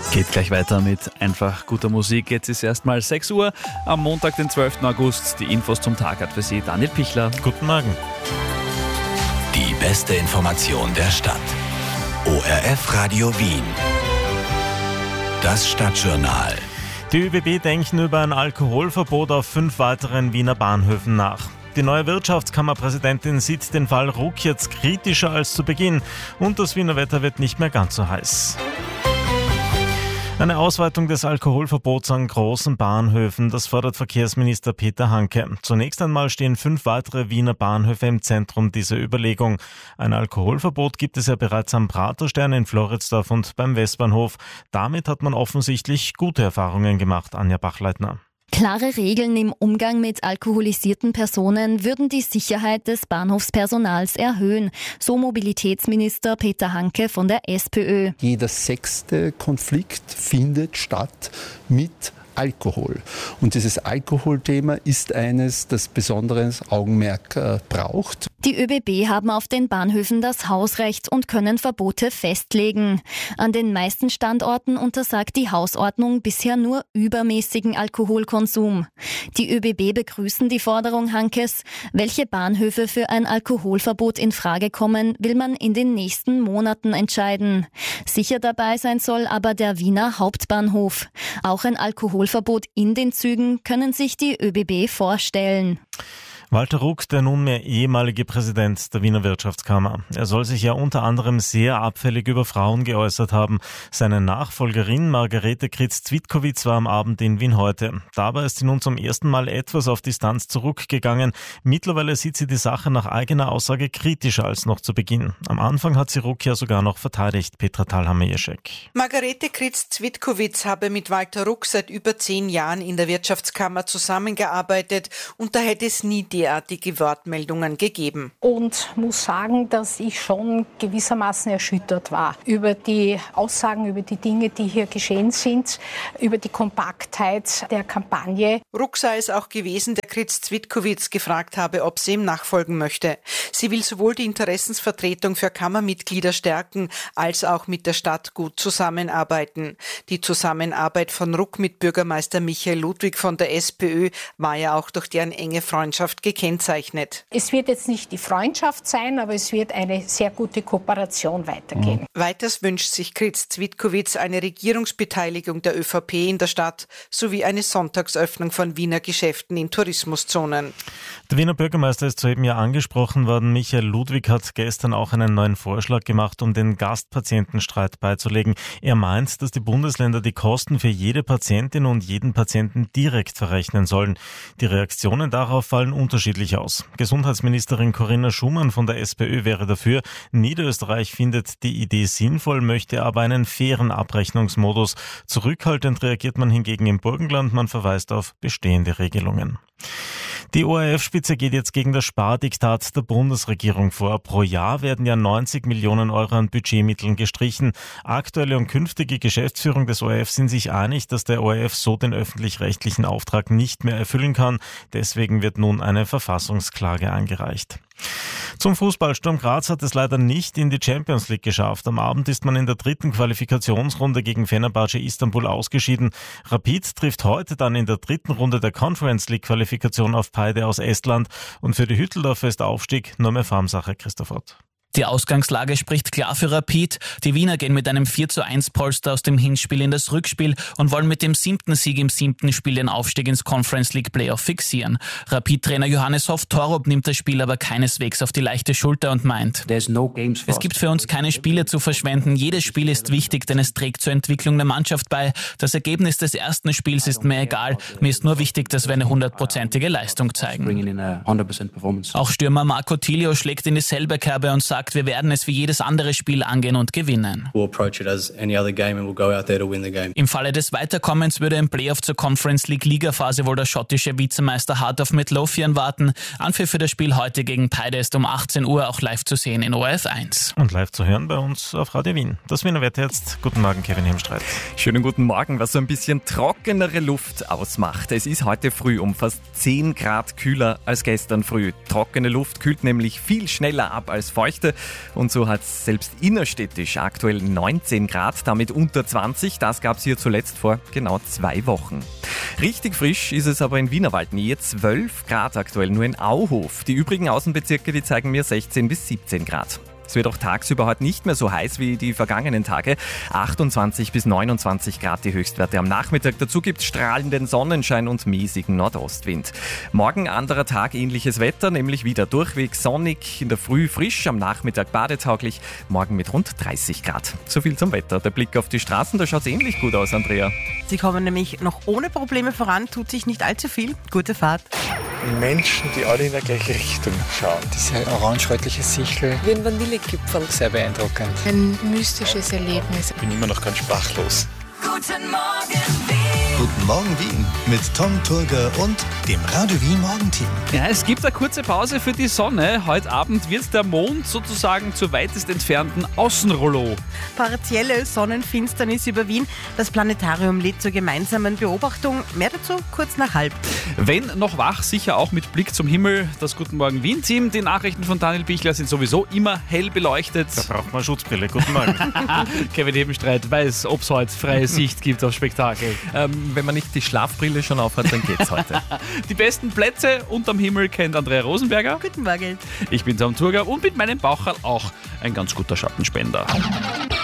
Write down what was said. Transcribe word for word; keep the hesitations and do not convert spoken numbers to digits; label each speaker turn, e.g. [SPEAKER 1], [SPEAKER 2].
[SPEAKER 1] Geht gleich weiter mit einfach guter Musik. Jetzt ist erstmal sechs Uhr am Montag, den zwölften August. Die Infos zum Tag hat für Sie Daniel Pichler.
[SPEAKER 2] Guten Morgen.
[SPEAKER 3] Die beste Information der Stadt. O R F Radio Wien. Das Stadtjournal.
[SPEAKER 2] Die ÖBB denken über ein Alkoholverbot auf fünf weiteren Wiener Bahnhöfen nach. Die neue Wirtschaftskammerpräsidentin sieht den Fall Ruck jetzt kritischer als zu Beginn und das Wiener Wetter wird nicht mehr ganz so heiß. Eine Ausweitung des Alkoholverbots an großen Bahnhöfen, das fordert Verkehrsminister Peter Hanke. Zunächst einmal stehen fünf weitere Wiener Bahnhöfe im Zentrum dieser Überlegung. Ein Alkoholverbot gibt es ja bereits am Praterstern in Floridsdorf und beim Westbahnhof. Damit hat man offensichtlich gute Erfahrungen gemacht, Anja Bachleitner.
[SPEAKER 4] Klare Regeln im Umgang mit alkoholisierten Personen würden die Sicherheit des Bahnhofspersonals erhöhen, so Mobilitätsminister Peter Hanke von der SPÖ.
[SPEAKER 5] Jeder sechste Konflikt findet statt mit Alkohol. Und dieses Alkoholthema ist eines, das besonderes Augenmerk äh, braucht.
[SPEAKER 4] Die ÖBB haben auf den Bahnhöfen das Hausrecht und können Verbote festlegen. An den meisten Standorten untersagt die Hausordnung bisher nur übermäßigen Alkoholkonsum. Die ÖBB begrüßen die Forderung Hankes. Welche Bahnhöfe für ein Alkoholverbot in Frage kommen, will man in den nächsten Monaten entscheiden. Sicher dabei sein soll aber der Wiener Hauptbahnhof. Auch ein Alkoholverbot in den Zügen können sich die ÖBB vorstellen.
[SPEAKER 2] Walter Ruck, der nunmehr ehemalige Präsident der Wiener Wirtschaftskammer. Er soll sich ja unter anderem sehr abfällig über Frauen geäußert haben. Seine Nachfolgerin Margarete Kritz-Zwitkowitz war am Abend in Wien heute. Dabei ist sie nun zum ersten Mal etwas auf Distanz zurückgegangen. Mittlerweile sieht sie die Sache nach eigener Aussage kritischer als noch zu Beginn. Am Anfang hat sie Ruck ja sogar noch verteidigt, Petra Thalhammer-Jeschek.
[SPEAKER 6] Margarete Kritz-Zwitkowitz habe mit Walter Ruck seit über zehn Jahren in der Wirtschaftskammer zusammengearbeitet und da hätte es nie derartige Wortmeldungen gegeben.
[SPEAKER 7] Und muss sagen, dass ich schon gewissermaßen erschüttert war über die Aussagen, über die Dinge, die hier geschehen sind, über die Kompaktheit der Kampagne.
[SPEAKER 6] Ruck sei es auch gewesen, der Kritz-Zwitkowitz gefragt habe, ob sie ihm nachfolgen möchte. Sie will sowohl die Interessensvertretung für Kammermitglieder stärken, als auch mit der Stadt gut zusammenarbeiten. Die Zusammenarbeit von Ruck mit Bürgermeister Michael Ludwig von der SPÖ war ja auch durch deren enge Freundschaft gekennzeichnet.
[SPEAKER 7] Es wird jetzt nicht die Freundschaft sein, aber es wird eine sehr gute Kooperation weitergehen.
[SPEAKER 6] Mhm. Weiters wünscht sich Kritz-Zwitkowitz eine Regierungsbeteiligung der ÖVP in der Stadt sowie eine Sonntagsöffnung von Wiener Geschäften in Tourismuszonen.
[SPEAKER 2] Der Wiener Bürgermeister ist soeben ja angesprochen worden. Michael Ludwig hat gestern auch einen neuen Vorschlag gemacht, um den Gastpatientenstreit beizulegen. Er meint, dass die Bundesländer die Kosten für jede Patientin und jeden Patienten direkt verrechnen sollen. Die Reaktionen darauf fallen unterschiedlich aus. Gesundheitsministerin Corinna Schumann von der SPÖ wäre dafür. Niederösterreich findet die Idee sinnvoll, möchte aber einen fairen Abrechnungsmodus. Zurückhaltend reagiert man hingegen im Burgenland. Man verweist auf bestehende Regelungen. Die O R F-Spitze geht jetzt gegen das Spardiktat der Bundesregierung vor. Pro Jahr werden ja neunzig Millionen Euro an Budgetmitteln gestrichen. Aktuelle und künftige Geschäftsführung des O R F sind sich einig, dass der O R F so den öffentlich-rechtlichen Auftrag nicht mehr erfüllen kann. Deswegen wird nun eine Verfassungsklage eingereicht. Zum Fußball. Sturm Graz hat es leider nicht in die Champions League geschafft. Am Abend ist man in der dritten Qualifikationsrunde gegen Fenerbahce Istanbul ausgeschieden. Rapid trifft heute dann in der dritten Runde der Conference League Qualifikation auf Paide aus Estland. Und für die Hütteldorfer ist der Aufstieg nur mehr Formsache, Christoph Ott.
[SPEAKER 8] Die Ausgangslage spricht klar für Rapid. Die Wiener gehen mit einem vier zu eins Polster aus dem Hinspiel in das Rückspiel und wollen mit dem siebten Sieg im siebten Spiel den Aufstieg ins Conference League Playoff fixieren. Rapid-Trainer Johannes Hoff-Torup nimmt das Spiel aber keineswegs auf die leichte Schulter und meint: Es gibt für uns keine Spiele zu verschwenden. Jedes Spiel ist wichtig, denn es trägt zur Entwicklung der Mannschaft bei. Das Ergebnis des ersten Spiels ist mir egal. Mir ist nur wichtig, dass wir eine hundertprozentige Leistung zeigen. Auch Stürmer Marco Tilio schlägt in dieselbe Kerbe und sagt, wir werden es wie jedes andere Spiel angehen und gewinnen. Im Falle des Weiterkommens würde im Playoff zur Conference League Ligaphase wohl der schottische Vizemeister Heart of Midlothian warten. Anpfiff für das Spiel heute gegen Paide ist um achtzehn Uhr auch live zu sehen in O R F eins.
[SPEAKER 2] Und live zu hören bei uns auf Radio Wien. Das Wiener Wetter jetzt. Guten Morgen, Kevin Hemstreit.
[SPEAKER 9] Schönen guten Morgen. Was so ein bisschen trockenere Luft ausmacht. Es ist heute früh um fast zehn Grad kühler als gestern früh. Trockene Luft kühlt nämlich viel schneller ab als feuchte. Und so hat es selbst innerstädtisch aktuell neunzehn Grad, damit unter zwanzig. Das gab es hier zuletzt vor genau zwei Wochen. Richtig frisch ist es aber in Wienerwaldnähe, zwölf Grad aktuell, nur in Auhof. Die übrigen Außenbezirke, die zeigen mir sechzehn bis siebzehn Grad. Es wird auch tagsüber heute nicht mehr so heiß wie die vergangenen Tage. achtundzwanzig bis neunundzwanzig Grad die Höchstwerte am Nachmittag. Dazu gibt es strahlenden Sonnenschein und mäßigen Nordostwind. Morgen anderer Tag ähnliches Wetter, nämlich wieder durchweg sonnig, in der Früh frisch, am Nachmittag badetauglich, morgen mit rund dreißig Grad. So viel zum Wetter. Der Blick auf die Straßen, da schaut es ähnlich gut aus, Andrea.
[SPEAKER 6] Sie kommen nämlich noch ohne Probleme voran, tut sich nicht allzu viel. Gute Fahrt.
[SPEAKER 10] Menschen, die alle in der gleiche Richtung schauen.
[SPEAKER 11] Diese orange-rötliche Sichel.
[SPEAKER 12] Wie ein Vanillekipferl.
[SPEAKER 11] Sehr beeindruckend.
[SPEAKER 12] Ein mystisches Erlebnis.
[SPEAKER 10] Ich bin immer noch ganz sprachlos.
[SPEAKER 3] Guten Morgen Wien. Guten Morgen Wien mit Tom Turger und dem Radio Wien Morgenteam.
[SPEAKER 1] Ja, es gibt eine kurze Pause für die Sonne. Heute Abend wird der Mond sozusagen zur weitest entfernten Außenrollo.
[SPEAKER 6] Partielle Sonnenfinsternis über Wien. Das Planetarium lädt zur gemeinsamen Beobachtung. Mehr dazu kurz nach halb.
[SPEAKER 1] Wenn noch wach, sicher auch mit Blick zum Himmel. Das Guten Morgen Wien-Team. Die Nachrichten von Daniel Bichler sind sowieso immer hell beleuchtet.
[SPEAKER 2] Da braucht man Schutzbrille. Guten Morgen.
[SPEAKER 1] Kevin Hebenstreit weiß, ob es heute freie Sicht gibt auf Spektakel.
[SPEAKER 9] Ähm, wenn man nicht die Schlafbrille schon aufhat, dann geht's heute.
[SPEAKER 1] Die besten Plätze unterm Himmel kennt Andrea Rosenberger.
[SPEAKER 6] Guten Morgen.
[SPEAKER 1] Ich bin Tom Turger und mit meinem Baucherl auch ein ganz guter Schattenspender.